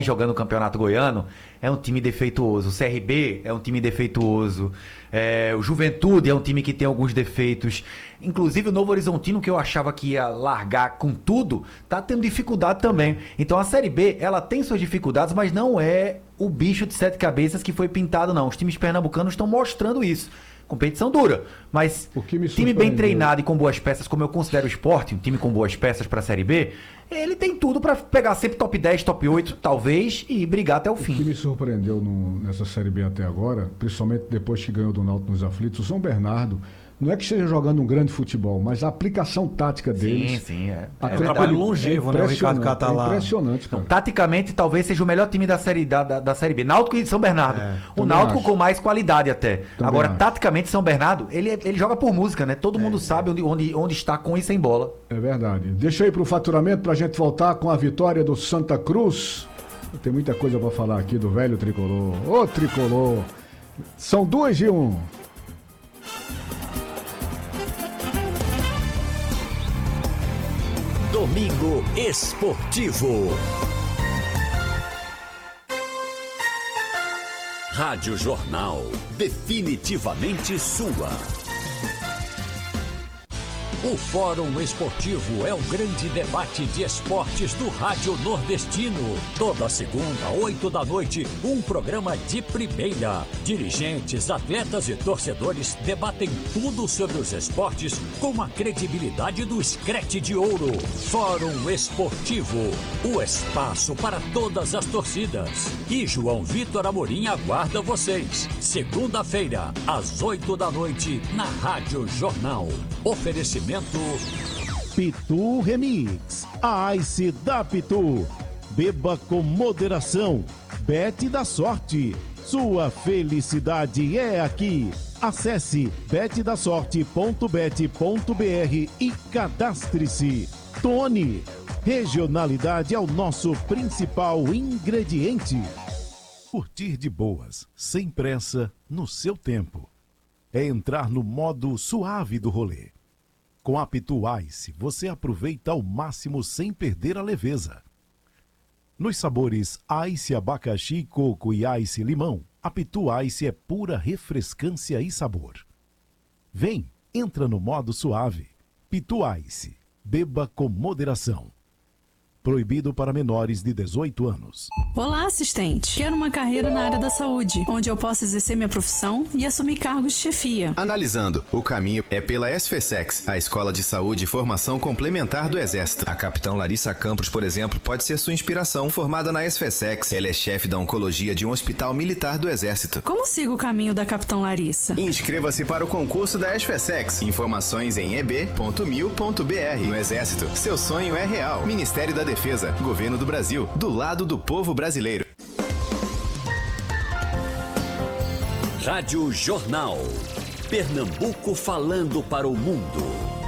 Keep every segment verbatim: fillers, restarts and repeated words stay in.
jogando o Campeonato Goiano é um time defeituoso. O C R B é um time defeituoso. É, o Juventude é um time que tem alguns defeitos. Inclusive o Novo Horizontino, que eu achava que ia largar com tudo, tá tendo dificuldade também. Então a Série B, ela tem suas dificuldades, mas não é o bicho de sete cabeças que foi pintado, não. Os times pernambucanos estão mostrando isso. Competição dura, mas time bem treinado e com boas peças, como eu considero o Sport, um time com boas peças para a Série B, ele tem tudo para pegar sempre top dez, top oito, talvez, e brigar até o fim. O que me surpreendeu no, nessa Série B até agora, principalmente depois que ganhou do Náutico nos aflitos, o São Bernardo, não é que esteja jogando um grande futebol, mas a aplicação tática deles... Sim, sim, é. É um trabalho longevo, né, o Ricardo Catalá. É impressionante, cara. Então, taticamente, talvez seja o melhor time da Série, da, da, da série B. Náutico e São Bernardo. É, o Náutico acho. com mais qualidade até. Também Agora, acho. taticamente, São Bernardo, ele, ele joga por música, né? Todo mundo sabe onde, onde, onde está com e sem bola. É verdade. Deixa aí pro faturamento pra gente voltar com a vitória do Santa Cruz. Tem muita coisa pra falar aqui do velho tricolor. Ô, tricolor! São duas e um. Domingo Esportivo. Rádio Jornal, definitivamente sua. O Fórum Esportivo é o grande debate de esportes do Rádio Nordestino. Toda segunda, oito da noite, um programa de primeira. Dirigentes, atletas e torcedores debatem tudo sobre os esportes com a credibilidade do Screte de Ouro. Fórum Esportivo, o espaço para todas as torcidas. E João Vitor Amorim aguarda vocês. Segunda-feira, às oito da noite, na Rádio Jornal. Oferecimento Pitu Remix, a Ice da Pitu. Beba com moderação. Bet da sorte. Sua felicidade é aqui. Acesse bet da sorte ponto bet ponto br e cadastre-se. Tony, regionalidade é o nosso principal ingrediente. Curtir de boas, sem pressa, no seu tempo. É entrar no modo suave do rolê. Com a Pitu Ice, você aproveita ao máximo sem perder a leveza. Nos sabores Ice Abacaxi, Coco e Ice Limão, a Pitu Ice é pura refrescância e sabor. Vem, entra no modo suave. Pitu Ice, beba com moderação. Proibido para menores de dezoito anos. Olá, assistente. Quero uma carreira na área da saúde, onde eu possa exercer minha profissão e assumir cargos de chefia. Analisando, o caminho é pela SFSEX, a Escola de Saúde e Formação Complementar do Exército. A capitã Larissa Campos, por exemplo, pode ser sua inspiração. Formada na SFSEX, ela é chefe da oncologia de um hospital militar do Exército. Como sigo o caminho da capitã Larissa? Inscreva-se para o concurso da SFSEX. Informações em e b ponto mil ponto b r. No Exército, seu sonho é real. Ministério da Defesa, Governo do Brasil, do lado do povo brasileiro. Rádio Jornal. Pernambuco falando para o mundo.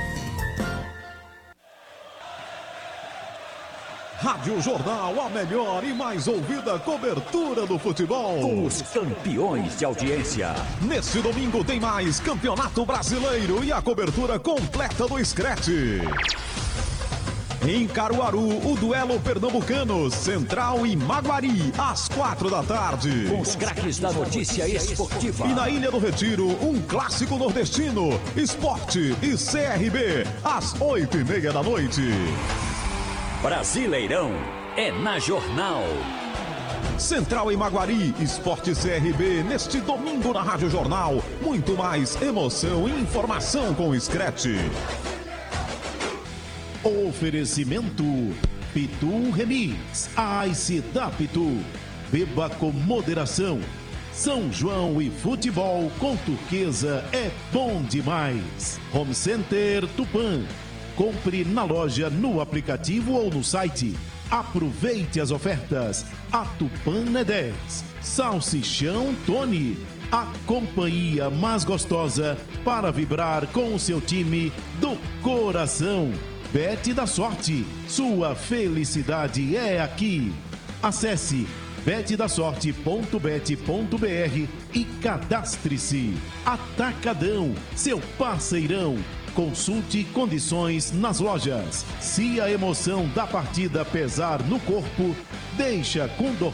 Rádio Jornal, a melhor e mais ouvida cobertura do futebol. Os campeões de audiência. Neste domingo tem mais Campeonato Brasileiro e a cobertura completa do Screte. Em Caruaru, o duelo pernambucano, Central e Maguari, às quatro da tarde. Com os craques da notícia esportiva. E na Ilha do Retiro, um clássico nordestino, Esporte e C R B, às oito e meia da noite. Brasileirão é na Jornal. Central e Maguari, Esporte e C R B, neste domingo na Rádio Jornal. Muito mais emoção e informação com o Screte. Oferecimento Pitu Remix, a Ice da Pitu. Beba com moderação. São João e futebol com Turquesa é bom demais. Home Center Tupã. Compre na loja, no aplicativo ou no site. Aproveite as ofertas. A Tupã é dez. Salsichão Tony. A companhia mais gostosa para vibrar com o seu time do coração. Bet da sorte, sua felicidade é aqui. Acesse bet da sorte ponto bet ponto br e cadastre-se. Atacadão, seu parceirão. Consulte condições nas lojas. Se a emoção da partida pesar no corpo, deixa com